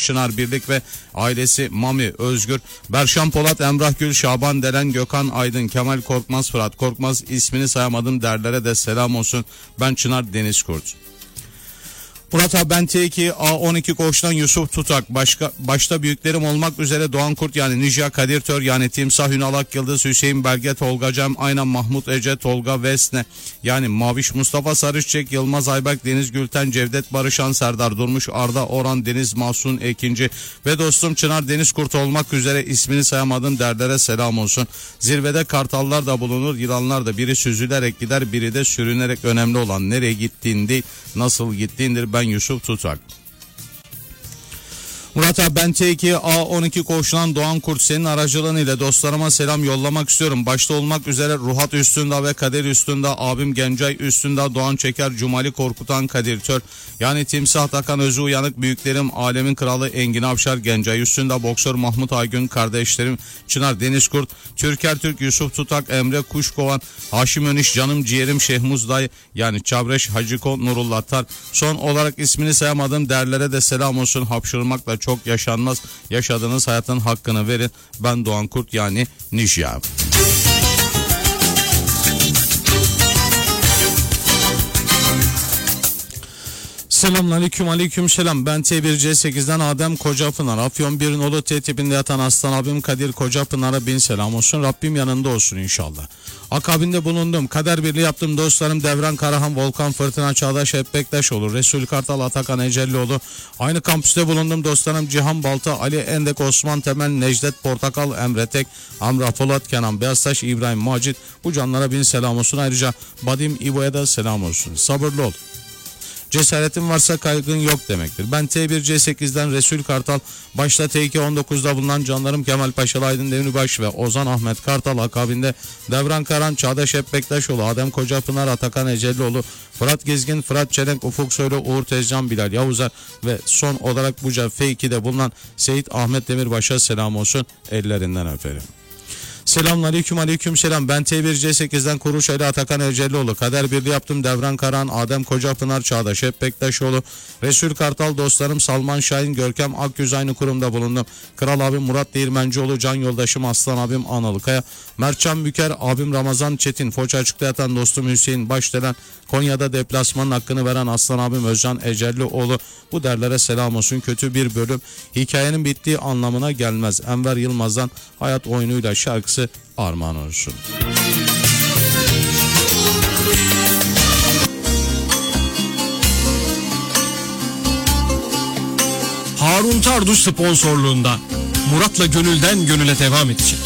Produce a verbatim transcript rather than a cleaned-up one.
Çınar Birlik ve ailesi Mami Özgür, Berşan Polat, Emrah Gül, Şaban Deren, Gökhan Aydın, Kemal Korkmaz, Fırat Korkmaz, ismini sayamadım derlere de selam olsun. Ben Çınar Denizkurt. Murat abi, ben T iki A on iki koğuştan Yusuf Tutak, başka, başta büyüklerim olmak üzere Doğan Kurt yani Nija Kadir Tör yani Timsah Ünal Akyıldız, Hüseyin Belge, Tolga Cem, aynen Mahmut Ece, Tolga Vesne yani Maviş, Mustafa Sarıççek, Yılmaz Ayberk, Deniz Gülten, Cevdet Barışan, Serdar Durmuş, Arda Orhan, Deniz Mahsun Ekinci ve dostum Çınar Denizkurt olmak üzere ismini sayamadım derlere selam olsun. Zirvede kartallar da bulunur, yılanlar da, biri süzülerek gider, biri de sürünerek. Önemli olan nereye gittiğin değil, nasıl gittiğindir. Ben Yusuf Tutak. Murat abi, ben T iki A on iki koğuşundan Doğan Kurt, senin aracılığın ile dostlarıma selam yollamak istiyorum. Başta olmak üzere Ruhat Üstündağ ve Kadir Üstündağ, abim Gencay Üstündağ, Doğan Çeker, Cumali Korkutan, Kadir Tör yani Timsah Takan, Özü Uyanık, büyüklerim Alemin Kralı Engin Avşar, Gencay Üstündağ, boksör Mahmut Aygün, kardeşlerim Çınar Denizkurt, Türker Türk, Yusuf Tutak, Emre Kuşkovan, Haşim Öniş, canım ciğerim Şehmuz Dayı yani Çavreş, Haciko, Nurullah Tar. Son olarak ismini sayamadım derlere de selam olsun. Hapşırmakla çok yaşanmaz. Yaşadığınız hayatın hakkını verin. Ben Doğan Kurt yani Nişya. Selamünaleyküm, aleyküm selam. Ben T bir C sekizden Adem Kocapınar, Afyon bir nolu T tipinde yatan aslan abim Kadir Kocapınar'a bin selam olsun. Rabbim yanında olsun inşallah. Akabinde bulundum. Kader birliği yaptım dostlarım Devran Karahan, Volkan Fırtına, Çağdaş Hep Bektaşoğlu, Resul Kartal, Atakan Ecellioğlu. Aynı kampüste bulundum dostlarım Cihan Balta, Ali Endek, Osman Temel, Necdet Portakal, Emre Tek, Amra Polat, Kenan Beyaztaş, İbrahim Macit. Bu canlara bin selam olsun. Ayrıca Badim İbo'ya da selam olsun. Sabırlı ol. Cesaretin varsa kaygın yok demektir. Ben T bir C sekizden Resul Kartal, başta T iki on dokuzda bulunan canlarım Kemal Paşalı, Aydın Demirbaş ve Ozan Ahmet Kartal, akabinde Devran Karan, Çağdaş Hep Bektaşoğlu, Adem Kocapınar, Atakan Ecellioğlu, Fırat Gezgin, Fırat Çelenk, Ufuk Soylu, Uğur Tezcan, Bilal Yavuzar ve son olarak Buca F iki'de bulunan Seyit Ahmet Demirbaş'a selam olsun. Ellerinden öperim. Selamünaleyküm, aleyküm selam. Ben T bir C sekizden Kuruş Ali, Atakan Ercelioğlu, Kader Birliği yaptım Devran Karan, Adem Kocapınar, Çağdaş Hep Bektaşoğlu, Resul Kartal, dostlarım Salman Şahin, Görkem Akgüz, aynı kurumda bulundum. Kral abim Murat Değirmencioğlu, can yoldaşım Aslan abim Analıkaya, Mertcan Büker, abim Ramazan Çetin, Foça Açık'ta yatan dostum Hüseyin Başdelen, Konya'da deplasmanın hakkını veren Aslan abim Özcan Ecellioğlu. Bu derlere selam olsun. Kötü bir bölüm hikayenin bittiği anlamına gelmez. Enver Yılmaz'dan Hayat Oyunuyla şarkısı armağan olsun. Harun Tarduş sponsorluğunda Murat'la gönülden gönüle devam edecek.